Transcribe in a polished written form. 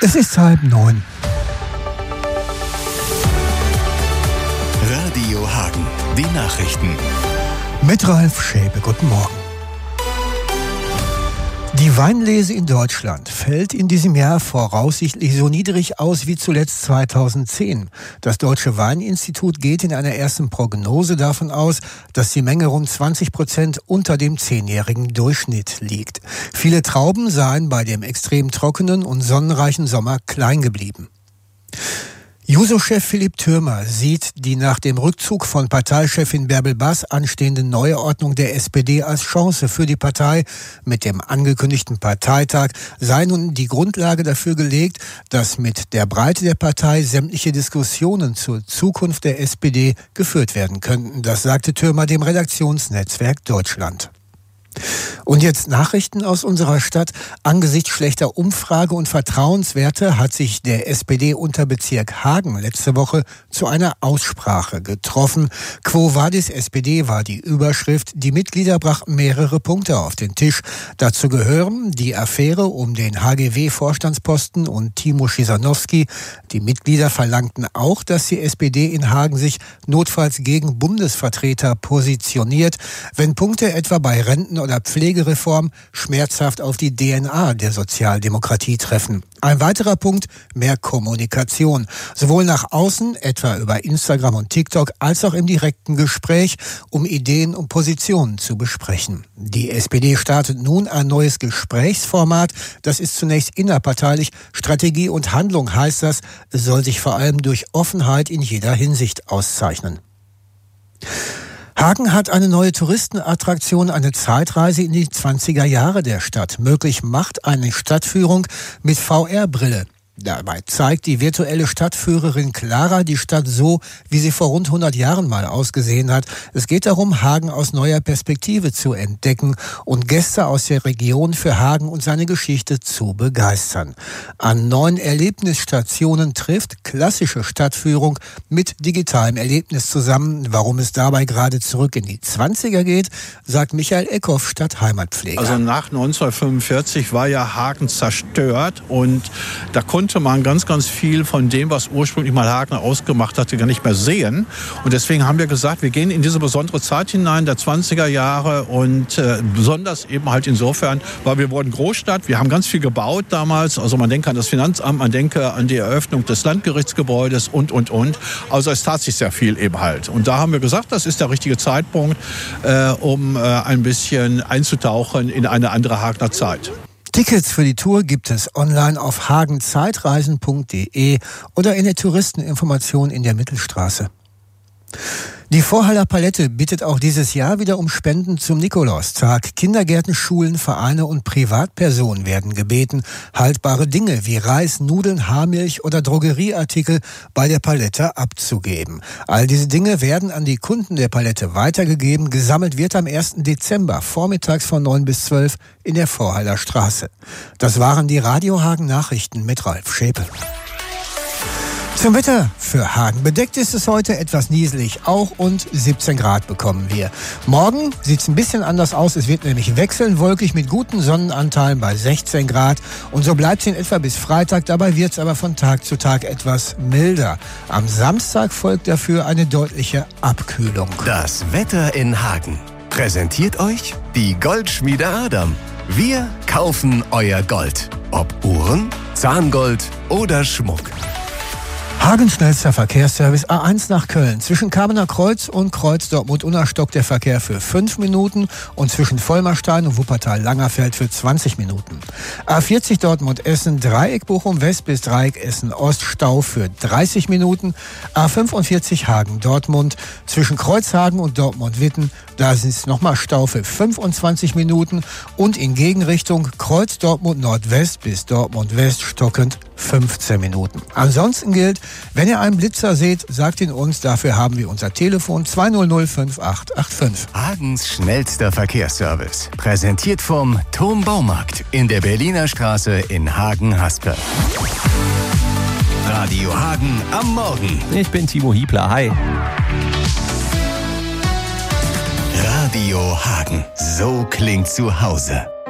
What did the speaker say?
Es ist 8:30. Radio Hagen, die Nachrichten. Mit Ralf Schäpe, guten Morgen. Die Weinlese in Deutschland fällt in diesem Jahr voraussichtlich so niedrig aus wie zuletzt 2010. Das Deutsche Weininstitut geht in einer ersten Prognose davon aus, dass die Menge rund 20% unter dem 10-jährigen Durchschnitt liegt. Viele Trauben seien bei dem extrem trockenen und sonnenreichen Sommer klein geblieben. Juso-Chef Philipp Thürmer sieht die nach dem Rückzug von Parteichefin Bärbel Bass anstehende Neuordnung der SPD als Chance für die Partei. Mit dem angekündigten Parteitag sei nun die Grundlage dafür gelegt, dass mit der Breite der Partei sämtliche Diskussionen zur Zukunft der SPD geführt werden könnten. Das sagte Thürmer dem Redaktionsnetzwerk Deutschland. Und jetzt Nachrichten aus unserer Stadt. Angesichts schlechter Umfrage- und Vertrauenswerte hat sich der SPD-Unterbezirk Hagen letzte Woche zu einer Aussprache getroffen. Quo Vadis SPD war die Überschrift. Die Mitglieder brachten mehrere Punkte auf den Tisch. Dazu gehören die Affäre um den HGW-Vorstandsposten und Timo Schisanowski. Die Mitglieder verlangten auch, dass die SPD in Hagen sich notfalls gegen Bundesvertreter positioniert, wenn Punkte etwa bei Renten- oder Pflegereform schmerzhaft auf die DNA der Sozialdemokratie treffen. Ein weiterer Punkt: mehr Kommunikation. Sowohl nach außen, etwa über Instagram und TikTok, als auch im direkten Gespräch, um Ideen und Positionen zu besprechen. Die SPD startet nun ein neues Gesprächsformat. Das ist zunächst innerparteilich. Strategie und Handlung heißt das. Es soll sich vor allem durch Offenheit in jeder Hinsicht auszeichnen. Hagen hat eine neue Touristenattraktion, eine Zeitreise in die 20er Jahre der Stadt. Möglich macht eine Stadtführung mit VR-Brille. Dabei zeigt die virtuelle Stadtführerin Clara die Stadt so, wie sie vor rund 100 Jahren mal ausgesehen hat. Es geht darum, Hagen aus neuer Perspektive zu entdecken und Gäste aus der Region für Hagen und seine Geschichte zu begeistern. An 9 Erlebnisstationen trifft klassische Stadtführung mit digitalem Erlebnis zusammen. Warum es dabei gerade zurück in die 20er geht, sagt Michael Eckhoff, Stadtheimatpfleger. Also nach 1945 war ja Hagen zerstört und da konnte man ganz, ganz viel von dem, was ursprünglich mal Hagen ausgemacht hatte, gar nicht mehr sehen. Und deswegen haben wir gesagt, wir gehen in diese besondere Zeit hinein, der 20er Jahre und besonders eben halt insofern, weil wir wurden Großstadt, wir haben ganz viel gebaut damals, also man denke an das Finanzamt, man denke an die Eröffnung des Landgerichtsgebäudes und. Also es tat sich sehr viel eben halt. Und da haben wir gesagt, das ist der richtige Zeitpunkt, um ein bisschen einzutauchen in eine andere Hagener Zeit. Tickets für die Tour gibt es online auf hagenzeitreisen.de oder in der Touristeninformation in der Mittelstraße. Die Vorhaller Palette bittet auch dieses Jahr wieder um Spenden zum Nikolaustag. Kindergärten, Schulen, Vereine und Privatpersonen werden gebeten, haltbare Dinge wie Reis, Nudeln, Haarmilch oder Drogerieartikel bei der Palette abzugeben. All diese Dinge werden an die Kunden der Palette weitergegeben. Gesammelt wird am 1. Dezember vormittags von 9 bis 12 in der Vorhaller Straße. Das waren die Radio Hagen Nachrichten mit Ralf Schäpe. Zum Wetter für Hagen. Bedeckt ist es heute, etwas nieselig auch, und 17 Grad bekommen wir. Morgen sieht es ein bisschen anders aus. Es wird nämlich wechselnd wolkig mit guten Sonnenanteilen bei 16 Grad. Und so bleibt es in etwa bis Freitag. Dabei wird es aber von Tag zu Tag etwas milder. Am Samstag folgt dafür eine deutliche Abkühlung. Das Wetter in Hagen präsentiert euch die Goldschmiede Adam. Wir kaufen euer Gold. Ob Uhren, Zahngold oder Schmuck. Hagens schnellster Verkehrsservice A1 nach Köln. Zwischen Kamener Kreuz und Kreuz Dortmund-Unna stockt der Verkehr für 5 Minuten und zwischen Vollmerstein und Wuppertal-Langerfeld für 20 Minuten. A40 Dortmund-Essen, Dreieck Bochum-West bis Dreieck Essen-Ost, Stau für 30 Minuten. A45 Hagen-Dortmund, zwischen Kreuzhagen und Dortmund-Witten, da ist es nochmal Stau für 25 Minuten. Und in Gegenrichtung Kreuz Dortmund-Nordwest bis Dortmund-West stockend 15 Minuten. Ansonsten gilt, wenn ihr einen Blitzer seht, sagt ihn uns. Dafür haben wir unser Telefon 2005885. Hagens schnellster Verkehrsservice. Präsentiert vom Turm Baumarkt in der Berliner Straße in Hagen-Haspe. Radio Hagen am Morgen. Ich bin Timo Hiebler. Hi. Radio Hagen. So klingt zu Hause.